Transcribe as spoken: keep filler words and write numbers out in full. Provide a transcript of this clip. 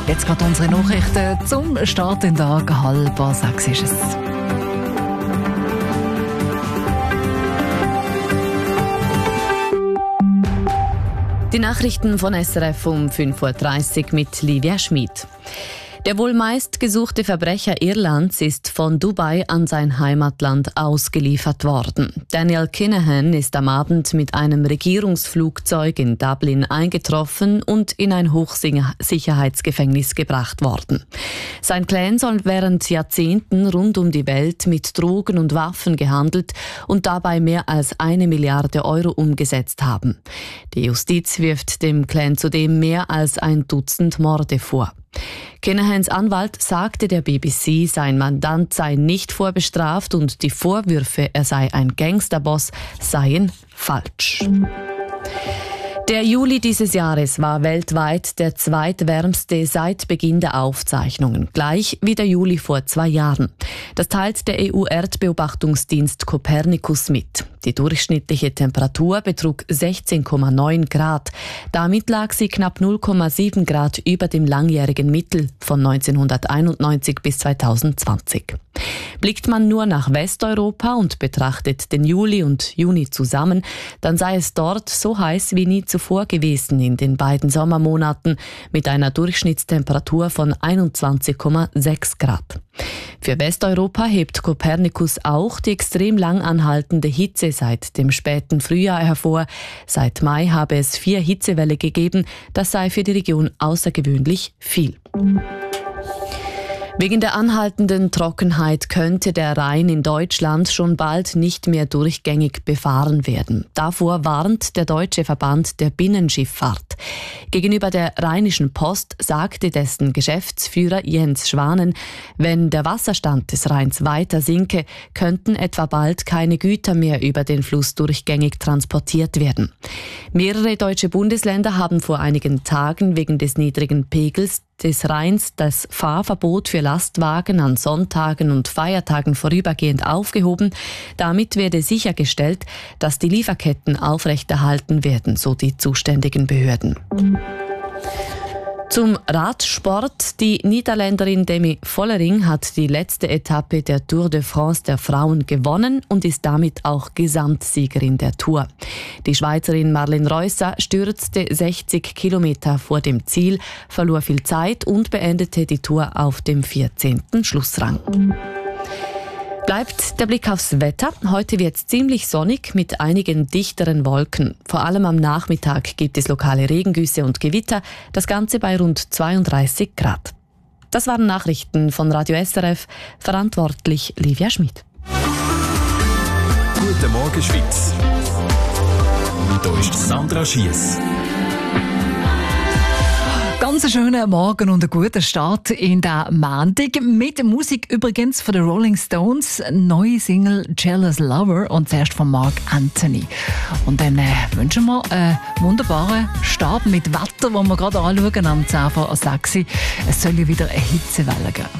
Jetzt gerade unsere Nachrichten zum Start in den Tag. Halb sechs ist es. Die Nachrichten von S R F um fünf Uhr dreißig mit Livia Schmid. Der wohl meistgesuchte Verbrecher Irlands ist von Dubai an sein Heimatland ausgeliefert worden. Daniel Kinahan ist am Abend mit einem Regierungsflugzeug in Dublin eingetroffen und in ein Hochsicherheitsgefängnis gebracht worden. Sein Clan soll während Jahrzehnten rund um die Welt mit Drogen und Waffen gehandelt und dabei mehr als eine Milliarde Euro umgesetzt haben. Die Justiz wirft dem Clan zudem mehr als ein Dutzend Morde vor. Kinahans Anwalt sagte der B B C, sein Mandant sei nicht vorbestraft und die Vorwürfe, er sei ein Gangsterboss, seien falsch. Der Juli dieses Jahres war weltweit der zweitwärmste seit Beginn der Aufzeichnungen, gleich wie der Juli vor zwei Jahren. Das teilt der E U-Erdbeobachtungsdienst Copernicus mit. Die durchschnittliche Temperatur betrug sechzehn Komma neun Grad. Damit lag sie knapp null Komma sieben Grad über dem langjährigen Mittel von neunzehnhunderteinundneunzig bis zweitausendzwanzig. Blickt man nur nach Westeuropa und betrachtet den Juli und Juni zusammen, dann sei es dort so heiß wie nie zuvor gewesen in den beiden Sommermonaten mit einer Durchschnittstemperatur von einundzwanzig Komma sechs Grad. Für Westeuropa hebt Copernicus auch die extrem lang anhaltende Hitze seit dem späten Frühjahr hervor. Seit Mai habe es vier Hitzewelle gegeben. Das sei für die Region außergewöhnlich viel. Wegen der anhaltenden Trockenheit könnte der Rhein in Deutschland schon bald nicht mehr durchgängig befahren werden. Davor warnt der Deutsche Verband der Binnenschifffahrt. Gegenüber der Rheinischen Post sagte dessen Geschäftsführer Jens Schwanen, wenn der Wasserstand des Rheins weiter sinke, könnten etwa bald keine Güter mehr über den Fluss durchgängig transportiert werden. Mehrere deutsche Bundesländer haben vor einigen Tagen wegen des niedrigen Pegels des Rheins das Fahrverbot für Lastwagen an Sonntagen und Feiertagen vorübergehend aufgehoben. Damit werde sichergestellt, dass die Lieferketten aufrechterhalten werden, so die zuständigen Behörden. Zum Radsport. Die Niederländerin Demi Vollering hat die letzte Etappe der Tour de France der Frauen gewonnen und ist damit auch Gesamtsiegerin der Tour. Die Schweizerin Marlen Reusser stürzte sechzig Kilometer vor dem Ziel, verlor viel Zeit und beendete die Tour auf dem vierzehnten Schlussrang. Bleibt der Blick aufs Wetter. Heute wird es ziemlich sonnig mit einigen dichteren Wolken. Vor allem am Nachmittag gibt es lokale Regengüsse und Gewitter. Das Ganze bei rund zweiunddreißig Grad. Das waren Nachrichten von Radio S R F. Verantwortlich Livia Schmid. Guten Morgen, Schweiz. Hier ist Sandra Schiess. Ganz einen schönen Morgen und einen guten Start in der Montag. Mit der Musik übrigens von den Rolling Stones, neue Single «Jealous Lover» und zuerst von Mark Anthony. Und dann äh, wünschen wir einen wunderbaren Start mit Wetter, das wir gerade anschauen am zehn vor sechs. Es soll ja wieder eine Hitzewelle geben.